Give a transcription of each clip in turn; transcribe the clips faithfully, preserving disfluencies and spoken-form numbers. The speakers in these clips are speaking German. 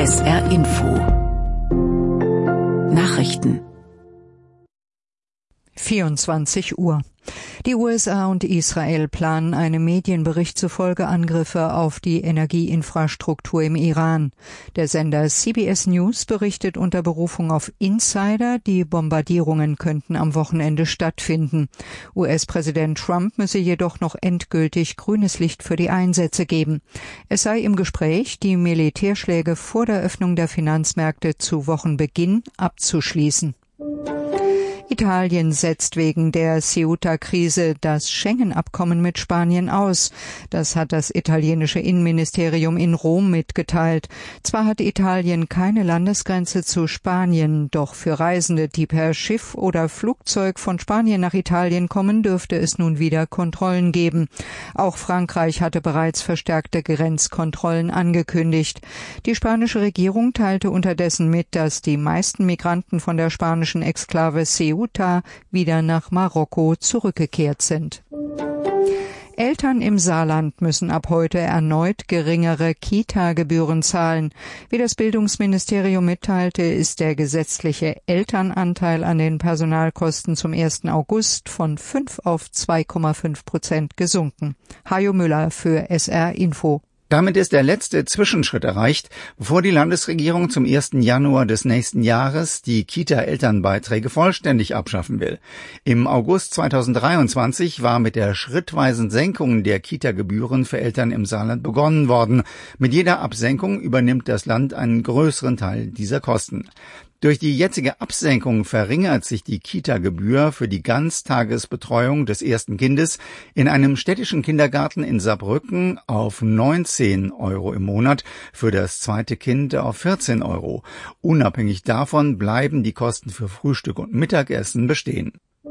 S R Info Nachrichten vierundzwanzig Uhr. Die U S A und Israel planen einem Medienbericht zufolge Angriffe auf die Energieinfrastruktur im Iran. Der Sender C B S News berichtet unter Berufung auf Insider, die Bombardierungen könnten am Wochenende stattfinden. U S-Präsident Trump müsse jedoch noch endgültig grünes Licht für die Einsätze geben. Es sei im Gespräch, die Militärschläge vor der Öffnung der Finanzmärkte zu Wochenbeginn abzuschließen. Italien setzt wegen der Ceuta-Krise das Schengen-Abkommen mit Spanien aus. Das hat das italienische Innenministerium in Rom mitgeteilt. Zwar hat Italien keine Landesgrenze zu Spanien, doch für Reisende, die per Schiff oder Flugzeug von Spanien nach Italien kommen, dürfte es nun wieder Kontrollen geben. Auch Frankreich hatte bereits verstärkte Grenzkontrollen angekündigt. Die spanische Regierung teilte unterdessen mit, dass die meisten Migranten von der spanischen Exklave Ceuta wieder nach Marokko zurückgekehrt sind. Eltern im Saarland müssen ab heute erneut geringere Kita-Gebühren zahlen. Wie das Bildungsministerium mitteilte, ist der gesetzliche Elternanteil an den Personalkosten zum ersten August von fünf auf zwei Komma fünf Prozent gesunken. Hajo Müller für S R Info. Damit ist der letzte Zwischenschritt erreicht, bevor die Landesregierung zum ersten Januar des nächsten Jahres die Kita-Elternbeiträge vollständig abschaffen will. Im August zweitausenddreiundzwanzig war mit der schrittweisen Senkung der Kita-Gebühren für Eltern im Saarland begonnen worden. Mit jeder Absenkung übernimmt das Land einen größeren Teil dieser Kosten. Durch die jetzige Absenkung verringert sich die Kita-Gebühr für die Ganztagesbetreuung des ersten Kindes in einem städtischen Kindergarten in Saarbrücken auf neunzehn Euro im Monat, für das zweite Kind auf vierzehn Euro. Unabhängig davon bleiben die Kosten für Frühstück und Mittagessen bestehen.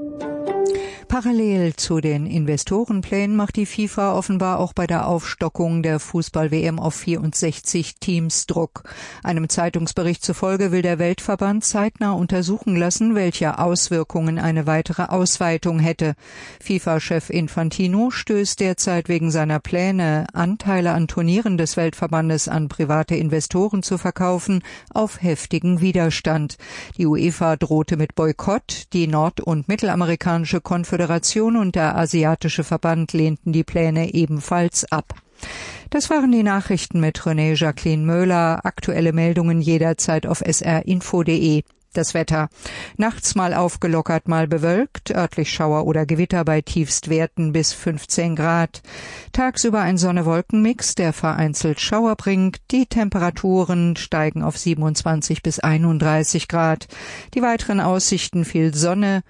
Parallel zu den Investorenplänen macht die FIFA offenbar auch bei der Aufstockung der Fußball-W M auf vierundsechzig Teams Druck. Einem Zeitungsbericht zufolge will der Weltverband zeitnah untersuchen lassen, welche Auswirkungen eine weitere Ausweitung hätte. FIFA-Chef Infantino stößt derzeit wegen seiner Pläne, Anteile an Turnieren des Weltverbandes an private Investoren zu verkaufen, auf heftigen Widerstand. Die UEFA drohte mit Boykott, die nord- und mittelamerikanische Konföderation und der asiatische Verband lehnten die Pläne ebenfalls ab. Das waren die Nachrichten mit René Jacqueline Möhler. Aktuelle Meldungen jederzeit auf s r info punkt d e. Das Wetter. Nachts mal aufgelockert, mal bewölkt, örtlich Schauer oder Gewitter bei Tiefstwerten bis fünfzehn Grad. Tagsüber ein Sonne-Wolken-Mix, der vereinzelt Schauer bringt. Die Temperaturen steigen auf siebenundzwanzig bis einunddreißig Grad. Die weiteren Aussichten: viel Sonne.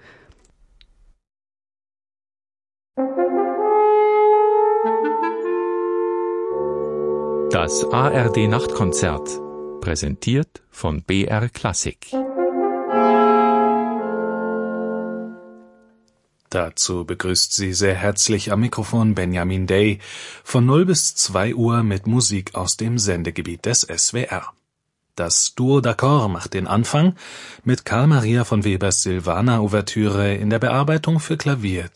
Das A R D-Nachtkonzert, präsentiert von B R Klassik. Dazu begrüßt Sie sehr herzlich am Mikrofon Benjamin Day von null bis zwei Uhr mit Musik aus dem Sendegebiet des S W R. Das Duo d'Accord macht den Anfang mit Carl Maria von Webers Silvana-Ouvertüre in der Bearbeitung für Klavier